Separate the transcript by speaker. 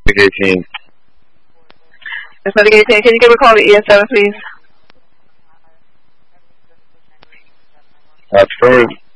Speaker 1: 18.
Speaker 2: Medic 18, can you give a call to ES7, please?
Speaker 1: Affirmed.